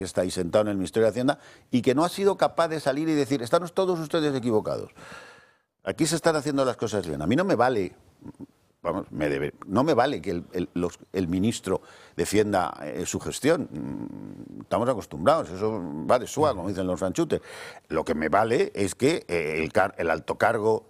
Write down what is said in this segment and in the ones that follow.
que está ahí sentado en el Ministerio de Hacienda y que no ha sido capaz de salir y decir, están todos ustedes equivocados. Aquí se están haciendo las cosas bien. A mí no me vale, vamos, no me vale que el ministro defienda su gestión. Estamos acostumbrados, eso va de suave, como dicen los franchutes. Lo que me vale es que el alto cargo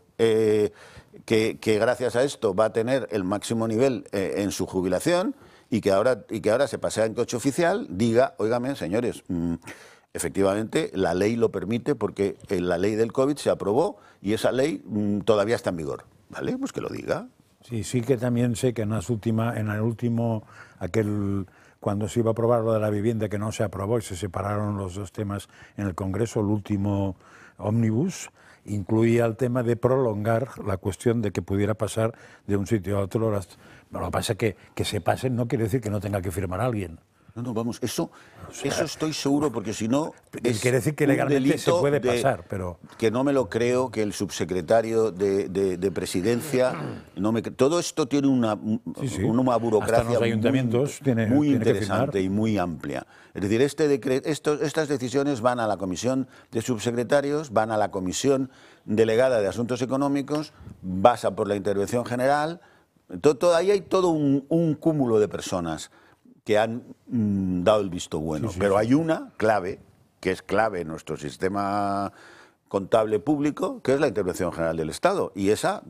que gracias a esto va a tener el máximo nivel en su jubilación y que ahora se pasea en coche oficial, diga, óigame, señores, efectivamente, la ley lo permite porque la ley del COVID se aprobó y esa ley todavía está en vigor. ¿Vale? Pues que lo diga. Sí, sí que también sé que en el último, cuando se iba a aprobar lo de la vivienda, que no se aprobó y se separaron los dos temas en el Congreso, el último ómnibus incluía el tema de prolongar la cuestión de que pudiera pasar de un sitio a otro. Lo que pasa es que se pasen no quiere decir que no tenga que firmar alguien. No, vamos, eso estoy seguro, porque si no quiere decir que legalmente se puede pasar, pero que no me lo creo, que el subsecretario de Presidencia, todo esto tiene una burocracia muy interesante y muy amplia. Es decir, estas decisiones van a la Comisión de Subsecretarios, van a la Comisión Delegada de Asuntos Económicos, pasa por la Intervención General, ahí hay todo un cúmulo de personas que han dado el visto bueno. Pero hay una clave, que es clave en nuestro sistema contable público, que es la Intervención General del Estado. Y esa,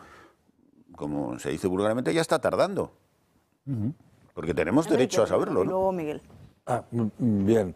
como se dice vulgarmente, ya está tardando. Porque tenemos derecho a saberlo, ¿no? Luego, Miguel. Bien.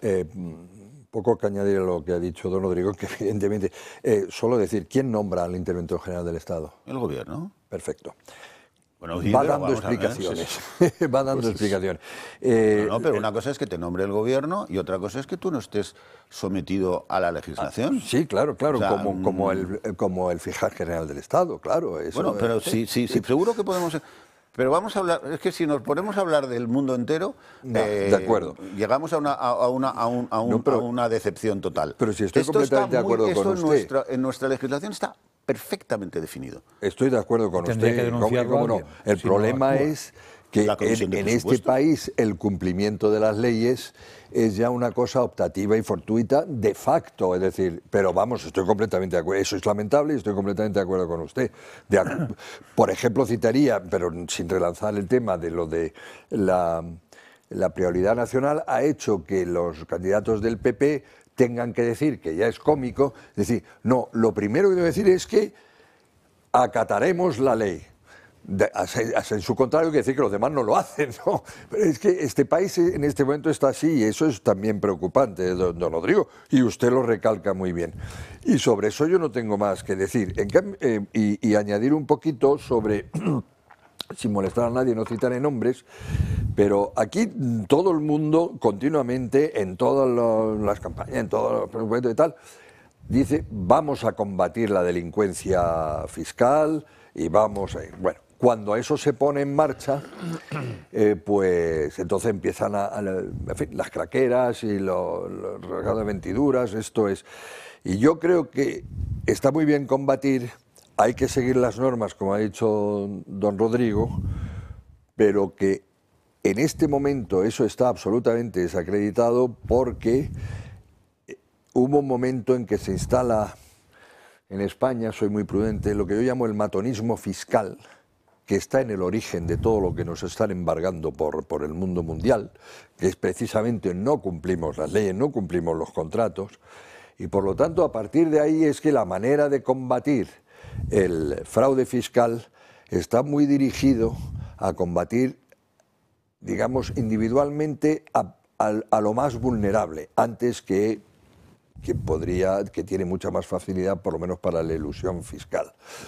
Poco que añadir a lo que ha dicho don Rodrigo, que evidentemente, solo decir, ¿quién nombra al Interventor General del Estado? El Gobierno. Perfecto. Bueno, va dando explicaciones. Va dando explicaciones. Pero una cosa es que te nombre el Gobierno y otra cosa es que tú no estés sometido a la legislación. Sí, claro, o sea, como el fiscal general del Estado, claro. Eso, bueno, pero sí, seguro que podemos... Pero vamos a hablar, es que si nos ponemos a hablar del mundo entero, de acuerdo, llegamos a una decepción total. Pero si estoy completamente de acuerdo con usted. En nuestra legislación está perfectamente definido. Estoy de acuerdo con usted. ¿Cómo no? El problema es que en este país el cumplimiento de las leyes es ya una cosa optativa y fortuita de facto, es decir, pero vamos, estoy completamente de acuerdo, eso es lamentable y estoy completamente de acuerdo con usted. Por ejemplo, citaría, pero sin relanzar el tema de lo de la prioridad nacional, ha hecho que los candidatos del PP tengan que decir, que ya es cómico, decir, no, lo primero que debo decir es que acataremos la ley. En su contrario, quiere decir que los demás no lo hacen, ¿no? Pero es que este país en este momento está así y eso es también preocupante, don Rodrigo, y usted lo recalca muy bien. Y sobre eso yo no tengo más que decir. Y añadir un poquito sobre, sin molestar a nadie, no citaré nombres, pero aquí todo el mundo continuamente, en todas las campañas, en todos los presupuestos y tal, dice, vamos a combatir la delincuencia fiscal y vamos a ir. Bueno, cuando eso se pone en marcha, pues entonces empiezan en fin, las craqueras y los regalos de ventiduras, esto es. Y yo creo que está muy bien combatir, hay que seguir las normas, como ha dicho don Rodrigo, pero que en este momento eso está absolutamente desacreditado porque hubo un momento en que se instala en España, soy muy prudente, lo que yo llamo el matonismo fiscal, que está en el origen de todo lo que nos están embargando por el mundo mundial, que es precisamente no cumplimos las leyes, no cumplimos los contratos, y por lo tanto a partir de ahí es que la manera de combatir el fraude fiscal está muy dirigido a combatir, digamos, individualmente a lo más vulnerable, antes que tiene mucha más facilidad, por lo menos para la elusión fiscal.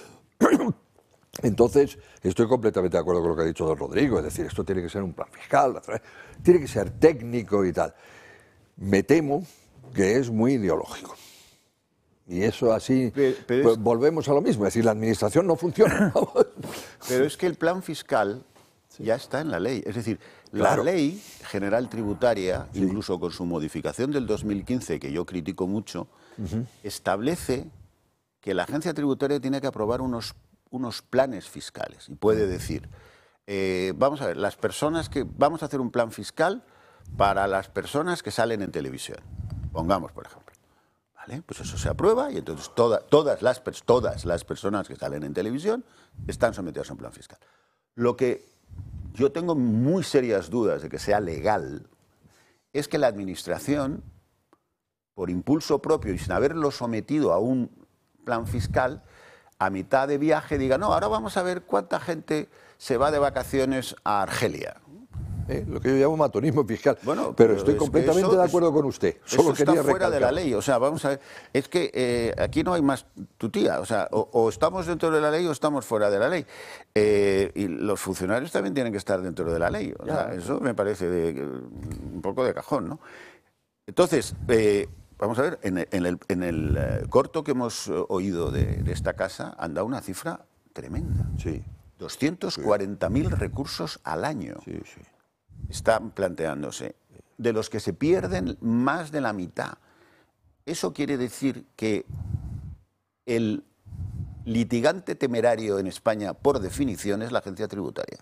Entonces, estoy completamente de acuerdo con lo que ha dicho don Rodrigo, es decir, esto tiene que ser un plan fiscal, tiene que ser técnico y tal. Me temo que es muy ideológico. Y eso así, pues volvemos a lo mismo, es decir, la administración no funciona. Pero es que el plan fiscal ya está en la ley, es decir, Claro. La Ley General Tributaria, sí, incluso con su modificación del 2015, que yo critico mucho, establece que la agencia tributaria tiene que aprobar unos planes fiscales. Y puede decir, vamos a ver, las personas que vamos a hacer un plan fiscal para las personas que salen en televisión, pongamos por ejemplo. ¿Vale? Pues eso se aprueba y entonces todas las personas que salen en televisión están sometidas a un plan fiscal. Lo que yo tengo muy serias dudas de que sea legal es que la Administración, por impulso propio y sin haberlo sometido a un plan fiscal, a mitad de viaje diga, no, ahora vamos a ver cuánta gente se va de vacaciones a Argelia. Lo que yo llamo matonismo fiscal. Bueno, pero estoy completamente de acuerdo con usted. Solo eso está fuera de la ley. O sea, vamos a ver, es que aquí no hay más tutía. O sea, o estamos dentro de la ley o estamos fuera de la ley. Y los funcionarios también tienen que estar dentro de la ley. O sea, eso me parece un poco de cajón, ¿no? Entonces, vamos a ver, en el corto que hemos oído de esta casa han dado una cifra tremenda. Sí. 240.000 recursos al año. Sí, sí. Están planteándose, de los que se pierden más de la mitad. Eso quiere decir que el litigante temerario en España, por definición, es la agencia tributaria.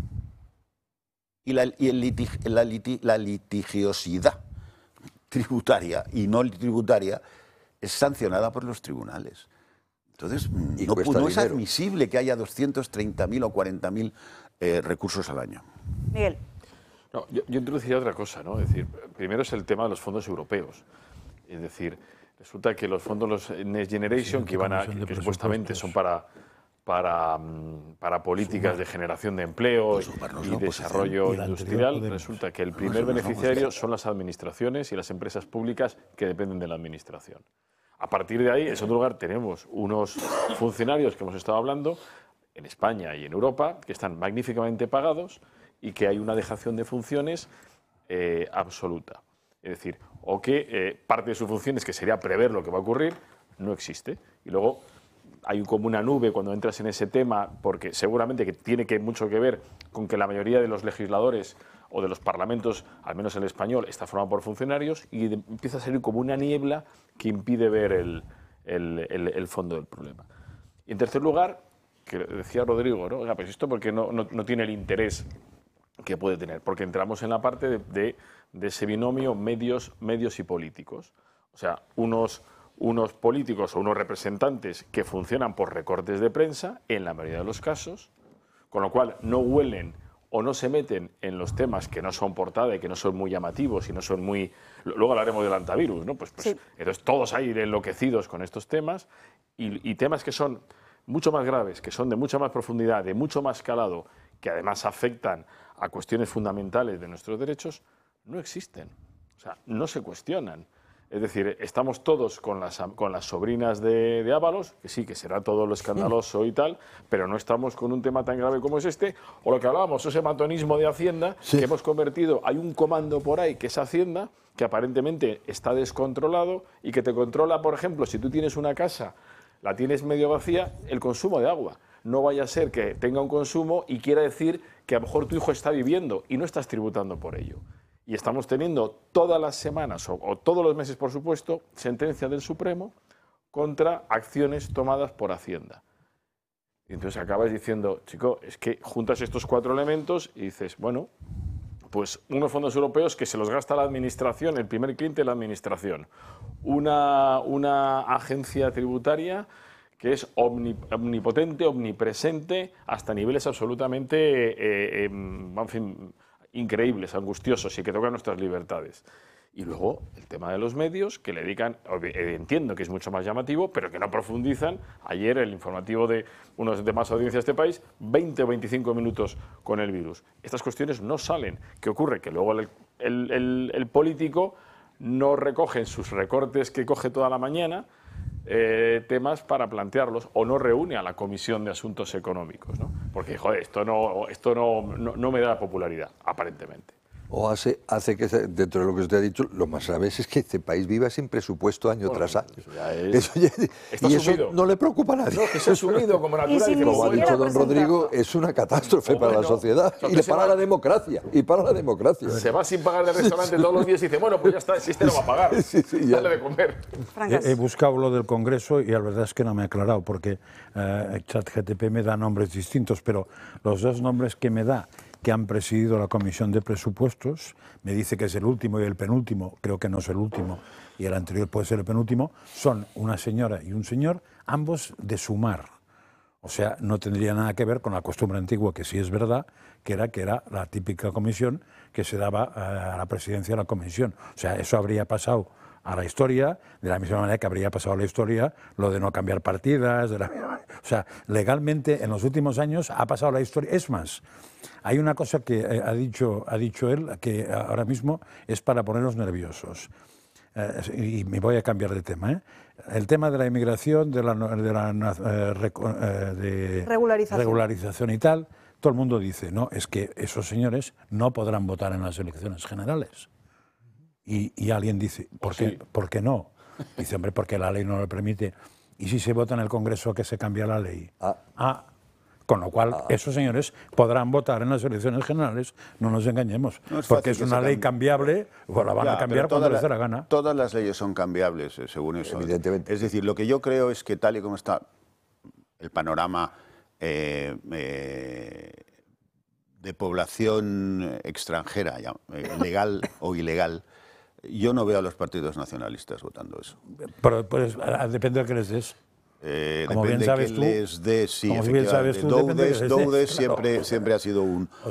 Y la litigiosidad tributaria y no tributaria es sancionada por los tribunales. Entonces, no es admisible que haya 230.000 o 40.000 recursos al año. Miguel. No, yo introduciría otra cosa, ¿no? Es decir, primero es el tema de los fondos europeos. Es decir, resulta que los fondos, los Next Generation, que supuestamente son para políticas de generación de empleo y desarrollo industrial, resulta que el primer beneficiario son las administraciones y las empresas públicas que dependen de la administración. A partir de ahí, en segundo lugar, tenemos unos funcionarios que hemos estado hablando en España y en Europa que están magníficamente pagados y que hay una dejación de funciones absoluta. Es decir, o que parte de sus funciones, que sería prever lo que va a ocurrir, no existe. Y luego hay como una nube cuando entras en ese tema, porque seguramente que tiene mucho que ver con que la mayoría de los legisladores o de los parlamentos, al menos el español, está formado por funcionarios y empieza a salir como una niebla que impide ver el fondo del problema. Y en tercer lugar, que decía Rodrigo, ¿no? Oiga, pues esto porque no tiene el interés que puede tener, porque entramos en la parte de ese binomio medios y políticos. O sea, unos políticos o unos representantes que funcionan por recortes de prensa, en la mayoría de los casos, con lo cual no huelen o no se meten en los temas que no son portada y que no son muy llamativos y no son muy... Luego hablaremos del antivirus, ¿no? Pues sí. Entonces todos ahí enloquecidos con estos temas y temas que son mucho más graves, que son de mucha más profundidad, de mucho más calado, que además afectan a cuestiones fundamentales de nuestros derechos, no existen. O sea, no se cuestionan. Es decir, estamos todos con las sobrinas de Ábalos, que sí, que será todo lo escandaloso y tal, pero no estamos con un tema tan grave como es este, o lo que hablábamos, ese matonismo de Hacienda, que hemos convertido, hay un comando por ahí que es Hacienda, que aparentemente está descontrolado y que te controla, por ejemplo, si tú tienes una casa, la tienes medio vacía, el consumo de agua. No vaya a ser que tenga un consumo y quiera decir que a lo mejor tu hijo está viviendo y no estás tributando por ello. Y estamos teniendo todas las semanas, o todos los meses, por supuesto, sentencia del Supremo contra acciones tomadas por Hacienda. Y entonces acabas diciendo, chico, es que juntas estos cuatro elementos y dices, bueno, pues unos fondos europeos que se los gasta la administración, el primer cliente de la administración. Una agencia tributaria que es omnipotente, omnipresente, hasta niveles absolutamente, en fin, increíbles, angustiosos y que tocan nuestras libertades. Y luego el tema de los medios, que le dedican, entiendo que es mucho más llamativo, pero que no profundizan. Ayer el informativo de uno de más audiencia de este país, 20 o 25 minutos con el virus. Estas cuestiones no salen. ¿Qué ocurre? Que luego el político no recoge en sus recortes que coge toda la mañana temas para plantearlos, o no reúne a la Comisión de Asuntos Económicos, ¿no? Porque, joder, esto no me da popularidad, aparentemente. O hace que, dentro de lo que usted ha dicho, lo más grave es que este país viva sin presupuesto año tras año. Y eso no le preocupa a nadie. No, que se ha asumido como natural. Como ha dicho don Rodrigo, es una catástrofe para la sociedad y para la democracia. Se va sin pagar de restaurante todos los días y dice, bueno, pues ya está, el sistema va a pagar. Dale de comer. He buscado lo del Congreso y la verdad es que no me he aclarado, porque ChatGPT me da nombres distintos, pero los dos nombres que me da que han presidido la Comisión de Presupuestos, me dice que es el último y el penúltimo, creo que no es el último, y el anterior puede ser el penúltimo, son una señora y un señor, ambos de Sumar. O sea, no tendría nada que ver con la costumbre antigua, que sí es verdad, que era la típica comisión que se daba a la presidencia de la comisión. O sea, eso habría pasado a la historia, de la misma manera que habría pasado a la historia lo de no cambiar partidas. O sea, legalmente en los últimos años ha pasado la historia. Es más, hay una cosa que ha dicho él que ahora mismo es para ponernos nerviosos. Y me voy a cambiar de tema, ¿eh? El tema de la inmigración, de regularización y tal, todo el mundo dice, no, es que esos señores no podrán votar en las elecciones generales. Y alguien dice, ¿por qué no? Dice, hombre, porque la ley no lo permite. ¿Y si se vota en el Congreso que se cambia la ley? Con lo cual, esos señores podrán votar en las elecciones generales, no nos engañemos, porque es una ley cambiable, o la van a cambiar cuando les dé la gana. Todas las leyes son cambiables, según eso. Evidentemente. Es decir, lo que yo creo es que tal y como está el panorama de población extranjera, legal o ilegal, yo no veo a los partidos nacionalistas votando eso. Pero pues, depende de que les des. Como bien sabes tú, Doudes siempre ha sido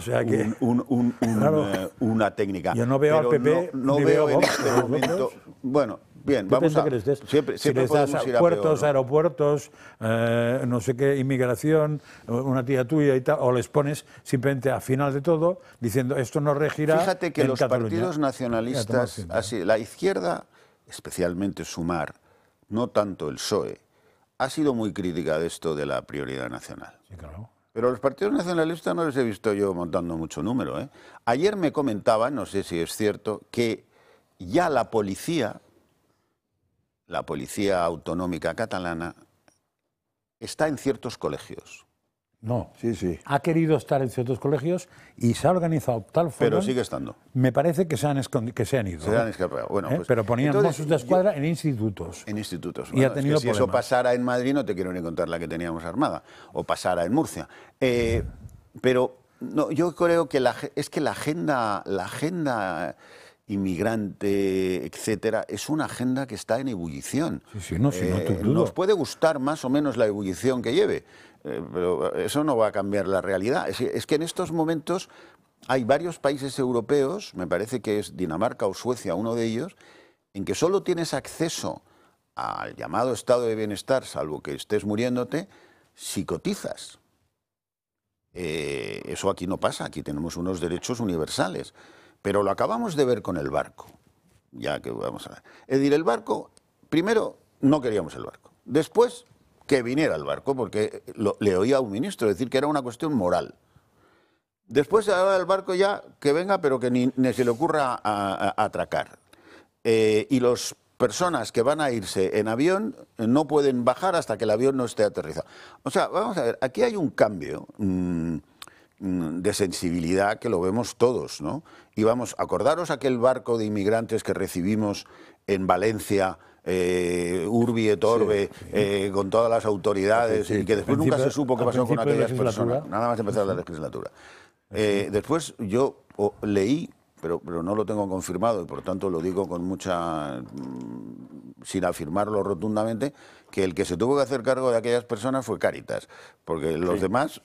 una técnica. Yo no veo al PP, no veo en este momento. Bueno, bien, vamos a. Siempre si les das puertos, aeropuertos, no sé qué, inmigración, una tía tuya y tal, o les pones simplemente al final de todo diciendo esto no regirá. Fíjate que los partidos nacionalistas, la izquierda, especialmente Sumar, no tanto el PSOE, ha sido muy crítica de esto de la prioridad nacional. Sí, claro. Pero a los partidos nacionalistas no les he visto yo montando mucho número, ¿eh? Ayer me comentaban, no sé si es cierto, que ya la policía autonómica catalana, está en ciertos colegios. No, sí. Ha querido estar en ciertos colegios y se ha organizado tal forma. Pero sigue estando. Me parece que se han ido. Se han escapado. Bueno, pues, pero ponían Mossos de Escuadra en institutos. En institutos. Y ha tenido si eso pasara en Madrid, no te quiero ni contar la que teníamos armada. O pasara en Murcia. Pero no, yo creo que la agenda inmigrante, etcétera, es una agenda que está en ebullición. Nos puede gustar más o menos la ebullición que lleve, pero eso no va a cambiar la realidad. Es que en estos momentos hay varios países europeos, me parece que es Dinamarca o Suecia, uno de ellos, en que solo tienes acceso al llamado estado de bienestar, salvo que estés muriéndote, si cotizas. Eso aquí no pasa, aquí tenemos unos derechos universales. Pero lo acabamos de ver con el barco, ya que vamos a ver. Es decir, el barco, primero, no queríamos el barco. Después, que viniera el barco, porque le oía a un ministro decir que era una cuestión moral. Después, ahora el barco ya, que venga, pero que ni se le ocurra atracar. Y las personas que van a irse en avión no pueden bajar hasta que el avión no esté aterrizado. O sea, vamos a ver, aquí hay un cambio de sensibilidad que lo vemos todos, ¿no? Y vamos, acordaros aquel barco de inmigrantes que recibimos en Valencia, Urbi et Orbe, con todas las autoridades, y que después nunca se supo qué pasó con aquellas personas, nada más empezar la legislatura. Después yo leí, pero no lo tengo confirmado, y por tanto lo digo con mucha, sin afirmarlo rotundamente, que el que se tuvo que hacer cargo de aquellas personas fue Cáritas, porque los demás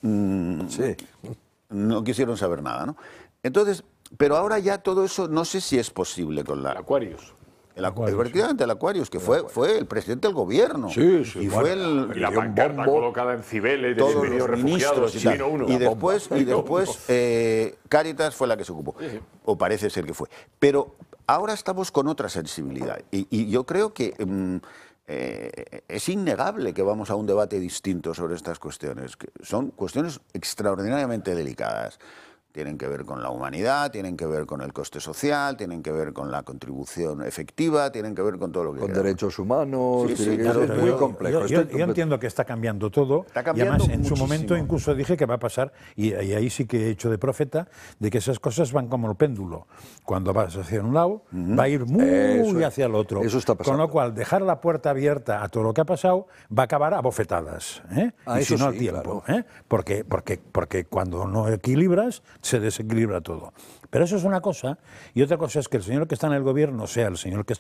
no quisieron saber nada, ¿no? Entonces, pero ahora ya todo eso no sé si es posible con la... El Aquarius. Efectivamente, el Aquarius, que fue el presidente del gobierno. Sí, y fue la pancarta colocada en Cibeles, todos los ministros y después Cáritas fue la que se ocupó, o parece ser que fue. Pero ahora estamos con otra sensibilidad y yo creo que es innegable que vamos a un debate distinto sobre estas cuestiones, que son cuestiones extraordinariamente delicadas. Tienen que ver con la humanidad, tienen que ver con el coste social, tienen que ver con la contribución efectiva, tienen que ver con todo lo que... Con derechos humanos, claro, es muy complejo. Yo entiendo que está cambiando todo. Está cambiando y además, muchísimo. En su momento incluso dije que va a pasar, y ahí sí que he hecho de profeta, de que esas cosas van como el péndulo. Cuando vas hacia un lado, va a ir muy hacia el otro. Eso está pasando. Con lo cual, dejar la puerta abierta a todo lo que ha pasado va a acabar a bofetadas. Y si no, al tiempo. Claro. Porque cuando no equilibras, se desequilibra todo. Pero eso es una cosa, y otra cosa es que el señor que está en el gobierno sea el señor que